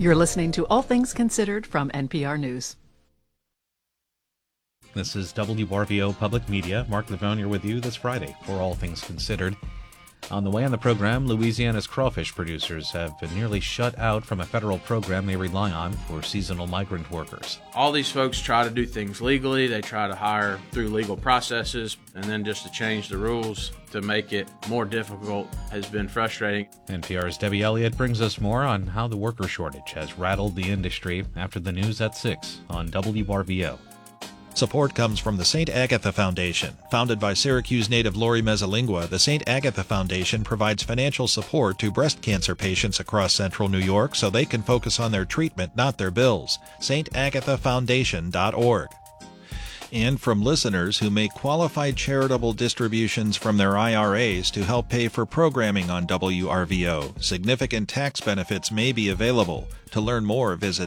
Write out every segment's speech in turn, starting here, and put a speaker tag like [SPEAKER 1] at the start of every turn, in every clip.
[SPEAKER 1] You're listening to All Things Considered from NPR News.
[SPEAKER 2] This is WRVO Public Media. Mark Levone here with you this Friday for All Things Considered. On the way on the program, Louisiana's crawfish producers have been nearly shut out from a federal program they rely on for seasonal migrant workers.
[SPEAKER 3] All these folks try to do things legally. They try to hire through legal processes, and then just to change the rules to make it more difficult has been frustrating.
[SPEAKER 2] NPR's Debbie Elliott brings us more on how the worker shortage has rattled the industry after the news at 6 on WRVO.
[SPEAKER 4] Support comes from the St. Agatha Foundation. Founded by Syracuse native Lori Mezzalingua, the St. Agatha Foundation provides financial support to breast cancer patients across central New York so they can focus on their treatment, not their bills. StAgathaFoundation.org. And from listeners who make qualified charitable distributions from their IRAs to help pay for programming on WRVO. Significant tax benefits may be available. To learn more, visit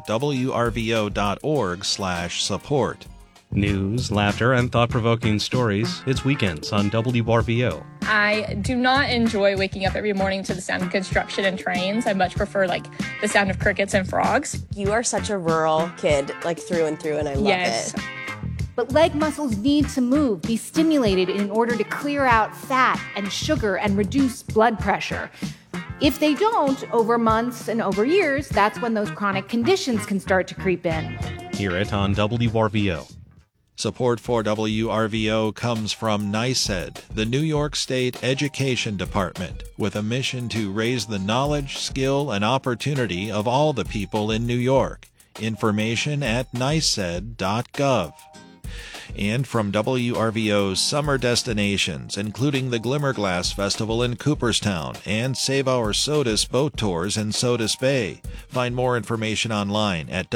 [SPEAKER 4] WRVO.org/support.
[SPEAKER 5] News, laughter, and thought-provoking stories. It's Weekends on WRVO.
[SPEAKER 6] I do not enjoy waking up every morning to the sound of construction and trains. I much prefer, the sound of crickets and frogs.
[SPEAKER 7] You are such a rural kid, through and through, and I love it.
[SPEAKER 8] But leg muscles need to move, be stimulated in order to clear out fat and sugar and reduce blood pressure. If they don't, over months and over years, that's when those chronic conditions can start to creep in.
[SPEAKER 2] Hear it on WRVO.
[SPEAKER 4] Support for WRVO comes from NYSED, the New York State Education Department, with a mission to raise the knowledge, skill, and opportunity of all the people in New York. Information at nysed.gov. And from WRVO's summer destinations, including the Glimmerglass Festival in Cooperstown and Save Our Sodus boat tours in Sodus Bay. Find more information online at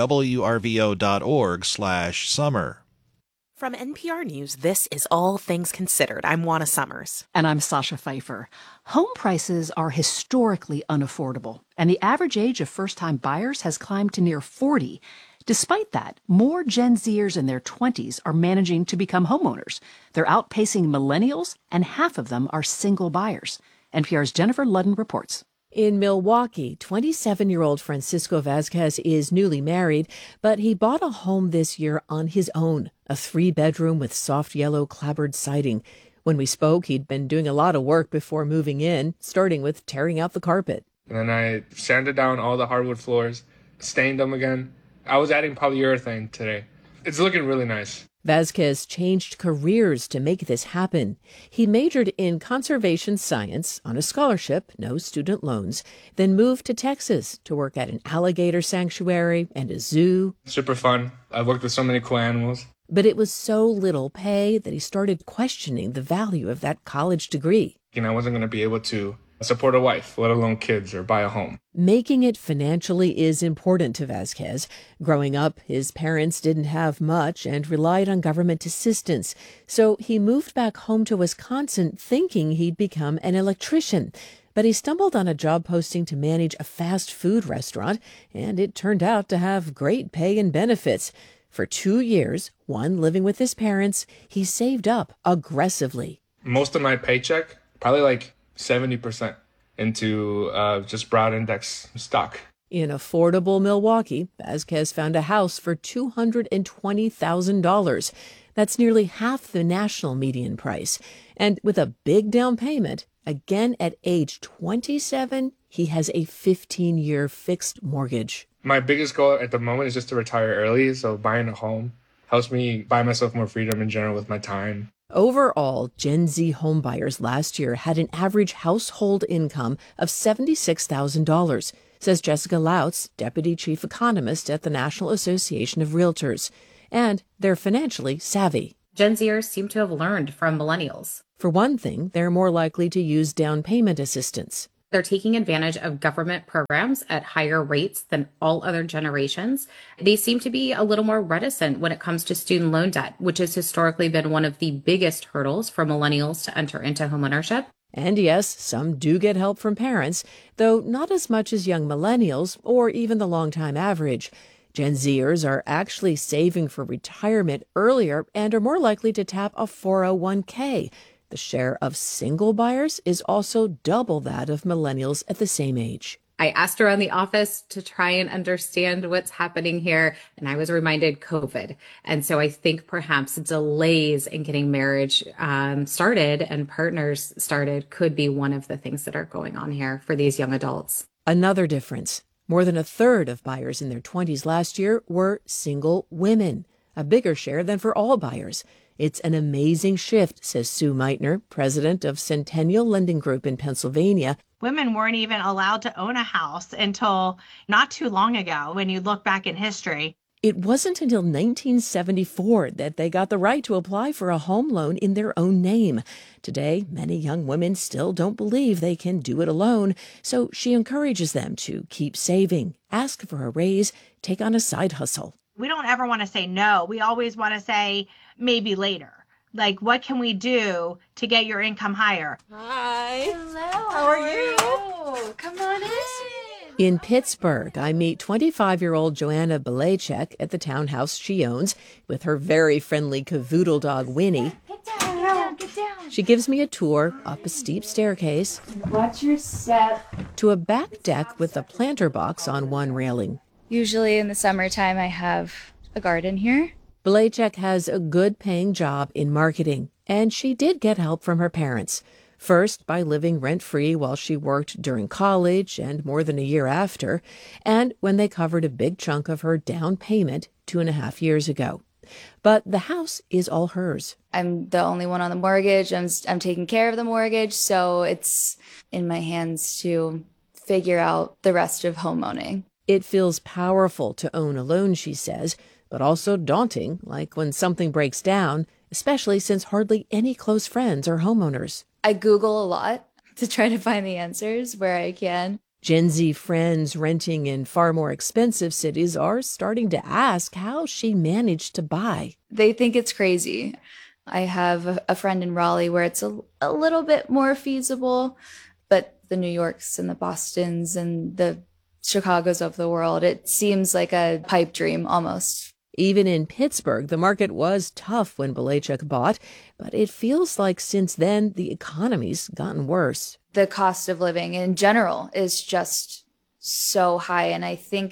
[SPEAKER 4] wrvo.org/summer.
[SPEAKER 9] From NPR News, this is All Things Considered. I'm Juana Summers.
[SPEAKER 1] And I'm Sasha Pfeiffer. Home prices are historically unaffordable, and the average age of first-time buyers has climbed to near 40. Despite that, more Gen Zers in their 20s are managing to become homeowners. They're outpacing millennials, and half of them are single buyers. NPR's Jennifer Ludden reports.
[SPEAKER 10] In Milwaukee, 27-year-old Francisco Vasquez is newly married, but he bought a home this year on his own, a 3-bedroom with soft yellow clapboard siding. When we spoke, he'd been doing a lot of work before moving in, starting with tearing out the carpet.
[SPEAKER 11] And then I sanded down all the hardwood floors, stained them again. I was adding polyurethane today. It's looking really nice.
[SPEAKER 10] Vasquez changed careers to make this happen. He majored in conservation science on a scholarship, no student loans, then moved to Texas to work at an alligator sanctuary and a zoo.
[SPEAKER 11] Super fun. I've worked with so many cool animals.
[SPEAKER 10] But it was so little pay that he started questioning the value of that college degree.
[SPEAKER 11] I wasn't going to be able to support a wife, let alone kids, or buy a home.
[SPEAKER 10] Making it financially is important to Vasquez. Growing up, his parents didn't have much and relied on government assistance. So he moved back home to Wisconsin thinking he'd become an electrician. But he stumbled on a job posting to manage a fast food restaurant, and it turned out to have great pay and benefits. For 2 years, one living with his parents, he saved up aggressively.
[SPEAKER 11] Most of my paycheck, probably 70% into just broad index stock.
[SPEAKER 10] In affordable Milwaukee, Vasquez found a house for $220,000. That's nearly half the national median price. And with a big down payment, again at age 27, he has a 15-year fixed mortgage.
[SPEAKER 11] My biggest goal at the moment is just to retire early, so buying a home helps me buy myself more freedom in general with my time.
[SPEAKER 10] Overall, Gen Z homebuyers last year had an average household income of $76,000, says Jessica Lautz, deputy chief economist at the National Association of Realtors. And they're financially savvy.
[SPEAKER 12] Gen Zers seem to have learned from millennials.
[SPEAKER 10] For one thing, they're more likely to use down payment assistance.
[SPEAKER 12] They're taking advantage of government programs at higher rates than all other generations. They seem to be a little more reticent when it comes to student loan debt, which has historically been one of the biggest hurdles for millennials to enter into homeownership.
[SPEAKER 10] And yes, some do get help from parents, though not as much as young millennials or even the longtime average. Gen Zers are actually saving for retirement earlier and are more likely to tap a 401k. The share of single buyers is also double that of millennials at the same age.
[SPEAKER 12] I asked around the office to try and understand what's happening here, and I was reminded COVID. And so I think perhaps delays in getting marriage started and partners started could be one of the things that are going on here for these young adults.
[SPEAKER 10] Another difference. More than a third of buyers in their 20s last year were single women, a bigger share than for all buyers. It's an amazing shift, says Sue Meitner, president of Centennial Lending Group in Pennsylvania.
[SPEAKER 13] Women weren't even allowed to own a house until not too long ago when you look back in history.
[SPEAKER 10] It wasn't until 1974 that they got the right to apply for a home loan in their own name. Today, many young women still don't believe they can do it alone, so she encourages them to keep saving, ask for a raise, take on a side hustle.
[SPEAKER 13] We don't ever want to say no. We always want to say maybe later. Like, what can we do to get your income higher?
[SPEAKER 7] Hi.
[SPEAKER 13] Hello. How are you?
[SPEAKER 7] Come on in.
[SPEAKER 10] In Pittsburgh, I meet 25-year-old Joanna Belacek at the townhouse she owns with her very friendly cavoodle dog, Winnie.
[SPEAKER 8] Get down.
[SPEAKER 10] She gives me a tour up a steep staircase.
[SPEAKER 8] Watch your step.
[SPEAKER 10] To a back deck with a planter box on one railing.
[SPEAKER 14] Usually in the summertime, I have a garden here.
[SPEAKER 10] Belacek has a good-paying job in marketing, and she did get help from her parents. First, by living rent-free while she worked during college and more than a year after, and when they covered a big chunk of her down payment 2.5 years ago. But the house is all hers.
[SPEAKER 14] I'm the only one on the mortgage. I'm taking care of the mortgage, so it's in my hands to figure out the rest of homeowning.
[SPEAKER 10] It feels powerful to own alone, she says, but also daunting, like when something breaks down, especially since hardly any close friends are homeowners.
[SPEAKER 14] I Google a lot to try to find the answers where I can.
[SPEAKER 10] Gen Z friends renting in far more expensive cities are starting to ask how she managed to buy.
[SPEAKER 14] They think it's crazy. I have a friend in Raleigh where it's a little bit more feasible, but the New Yorks and the Bostons and the Chicagos of the world, it seems like a pipe dream almost.
[SPEAKER 10] Even in Pittsburgh, the market was tough when Belacek bought, but it feels like since then the economy's gotten worse.
[SPEAKER 14] The cost of living in general is just so high, and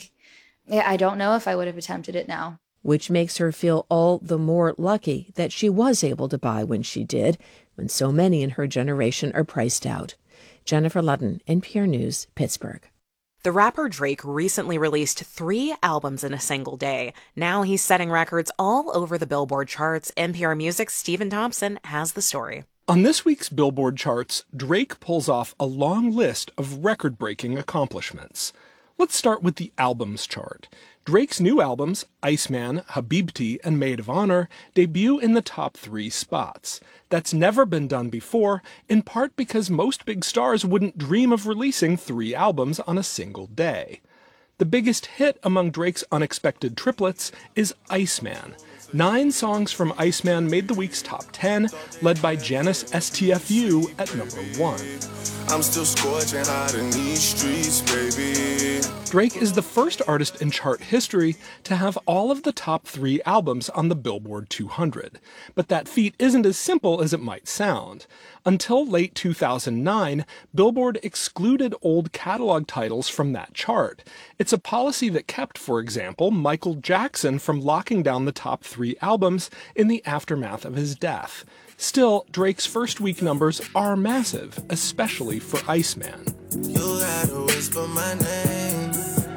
[SPEAKER 14] I don't know if I would have attempted it now.
[SPEAKER 10] Which makes her feel all the more lucky that she was able to buy when she did, when so many in her generation are priced out. Jennifer Ludden, NPR News, Pittsburgh.
[SPEAKER 9] The rapper Drake recently released 3 albums in a single day. Now he's setting records all over the Billboard charts. NPR Music's Stephen Thompson has the story.
[SPEAKER 15] On this week's Billboard charts, Drake pulls off a long list of record-breaking accomplishments. Let's start with the albums chart. Drake's new albums, Iceman, Habibti, and Maid of Honor, debut in the top 3 spots. That's never been done before, in part because most big stars wouldn't dream of releasing 3 albums on a single day. The biggest hit among Drake's unexpected triplets is Iceman. 9 songs from Iceman made the week's top 10, led by Janice STFU at number 1.
[SPEAKER 16] I'm still scorching hot in these streets, baby.
[SPEAKER 15] Drake is the first artist in chart history to have all of the top 3 albums on the Billboard 200. But that feat isn't as simple as it might sound. Until late 2009, Billboard excluded old catalog titles from that chart. It's a policy that kept, for example, Michael Jackson from locking down the top 3 albums in the aftermath of his death. Still, Drake's first week numbers are massive, especially for Iceman.
[SPEAKER 16] You gotta whisper my name.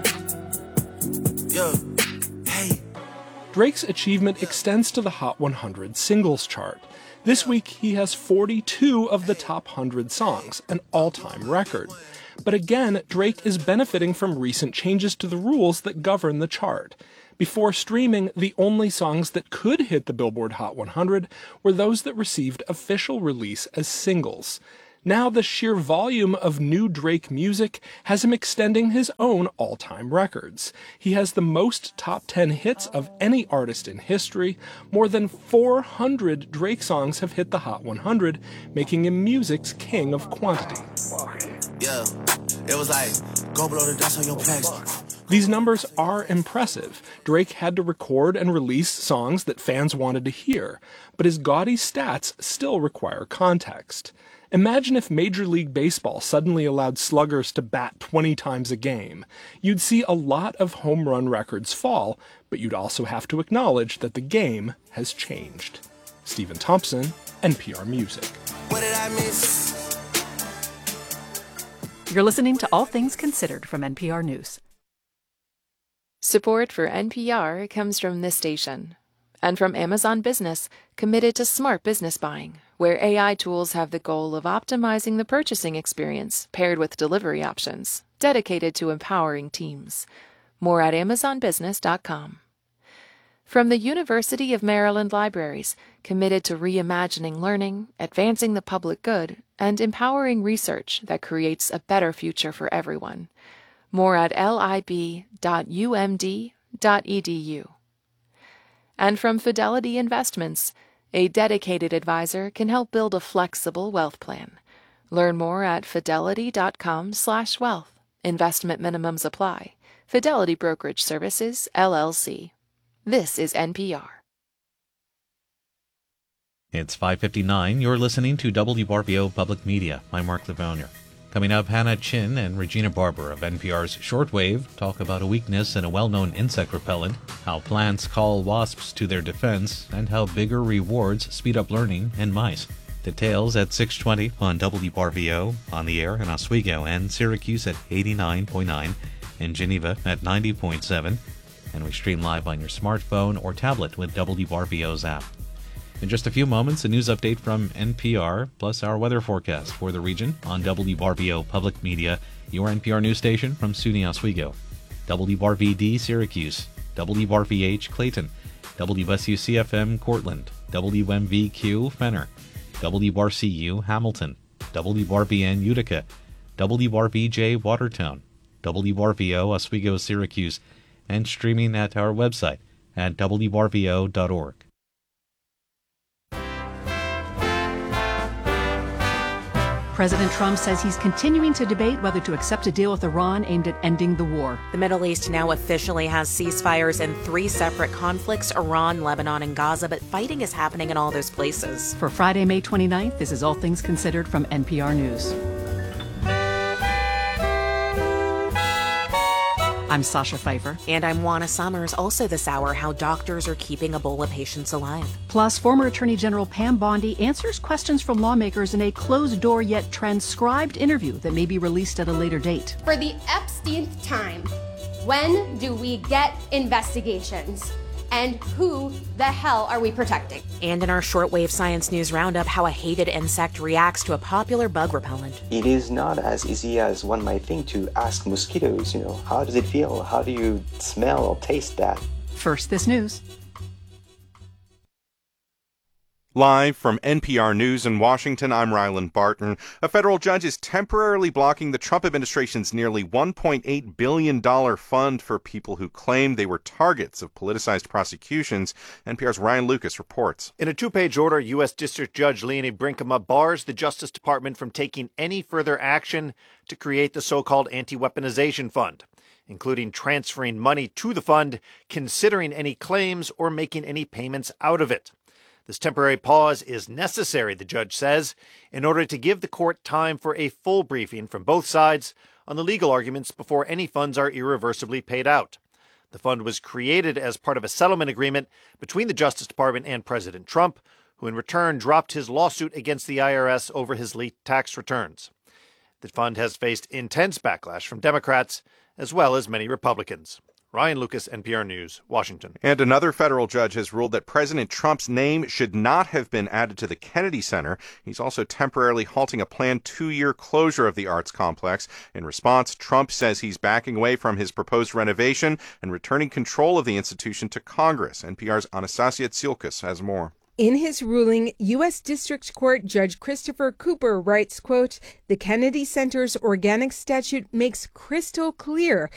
[SPEAKER 16] Yo, hey.
[SPEAKER 15] Drake's achievement extends to the Hot 100 singles chart. This week, he has 42 of the top 100 songs, an all-time record. But again, Drake is benefiting from recent changes to the rules that govern the chart. Before streaming, the only songs that could hit the Billboard Hot 100 were those that received official release as singles. Now the sheer volume of new Drake music has him extending his own all-time records. He has the most top 10 hits of any artist in history. More than 400 Drake songs have hit the Hot 100, making him music's king of quantity.
[SPEAKER 16] Yeah, it was like, go blow the dust on your place.
[SPEAKER 15] These numbers are impressive. Drake had to record and release songs that fans wanted to hear, but his gaudy stats still require context. Imagine if Major League Baseball suddenly allowed sluggers to bat 20 times a game. You'd see a lot of home run records fall, but you'd also have to acknowledge that the game has changed. Stephen Thompson, NPR Music.
[SPEAKER 16] What did I miss?
[SPEAKER 1] You're listening to All Things Considered from NPR News.
[SPEAKER 17] Support for NPR comes from this station and from Amazon Business, committed to smart business buying, where AI tools have the goal of optimizing the purchasing experience paired with delivery options, dedicated to empowering teams. More at amazonbusiness.com. From the University of Maryland Libraries, committed to reimagining learning, advancing the public good, and empowering research that creates a better future for everyone. More at lib.umd.edu. And from Fidelity Investments, a dedicated advisor can help build a flexible wealth plan. Learn more at fidelity.com/wealth. Investment minimums apply. Fidelity Brokerage Services, LLC. This is NPR.
[SPEAKER 2] It's 5:59. You're listening to WRVO Public Media. I'm Mark Livonia. Coming up, Hannah Chin and Regina Barber of NPR's Shortwave talk about a weakness in a well-known insect repellent, how plants call wasps to their defense, and how bigger rewards speed up learning in mice. Details at 6:20 on WRVO, on the air in Oswego and Syracuse at 89.9, in Geneva at 90.7, and we stream live on your smartphone or tablet with WRVO's app. In just a few moments, a news update from NPR, plus our weather forecast for the region on WRVO Public Media, your NPR news station from SUNY Oswego, WRVD Syracuse, WRVH Clayton, WSUCFM Cortland, WMVQ Fenner, WRCU Hamilton, WRVN Utica, WRVJ Watertown, WRVO Oswego Syracuse, and streaming at our website at wrvo.org.
[SPEAKER 1] President Trump says he's continuing to debate whether to accept a deal with Iran aimed at ending the war.
[SPEAKER 9] The Middle East now officially has ceasefires in 3 separate conflicts, Iran, Lebanon, and Gaza, but fighting is happening in all those places.
[SPEAKER 1] For Friday, May 29th, this is All Things Considered from NPR News. I'm Sasha Pfeiffer.
[SPEAKER 9] And I'm Juana Summers. Also this hour, how doctors are keeping Ebola patients alive.
[SPEAKER 1] Plus, former Attorney General Pam Bondi answers questions from lawmakers in a closed-door yet transcribed interview that may be released at a later date.
[SPEAKER 18] For the Epsteinth time, when do we get investigations? And who the hell are we protecting?
[SPEAKER 9] And in our shortwave science news roundup, how a hated insect reacts to a popular bug repellent.
[SPEAKER 19] It is not as easy as one might think to ask mosquitoes, how does it feel? How do you smell or taste that?
[SPEAKER 1] First, this news.
[SPEAKER 20] Live from NPR News in Washington, I'm Ryland Barton. A federal judge is temporarily blocking the Trump administration's nearly $1.8 billion fund for people who claim they were targets of politicized prosecutions. NPR's Ryan Lucas reports.
[SPEAKER 21] In a 2-page order, U.S. District Judge Leonie Brinkema bars the Justice Department from taking any further action to create the so-called anti-weaponization fund, including transferring money to the fund, considering any claims, or making any payments out of it. This temporary pause is necessary, the judge says, in order to give the court time for a full briefing from both sides on the legal arguments before any funds are irreversibly paid out. The fund was created as part of a settlement agreement between the Justice Department and President Trump, who in return dropped his lawsuit against the IRS over his leaked tax returns. The fund has faced intense backlash from Democrats as well as many Republicans. Ryan Lucas, NPR News, Washington.
[SPEAKER 20] And another federal judge has ruled that President Trump's name should not have been added to the Kennedy Center. He's also temporarily halting a planned 2-year closure of the arts complex. In response, Trump says he's backing away from his proposed renovation and returning control of the institution to Congress. NPR's Anastasia Tsilkas has more.
[SPEAKER 22] In his ruling, U.S. District Court Judge Christopher Cooper writes, quote, "The Kennedy Center's organic statute makes crystal clear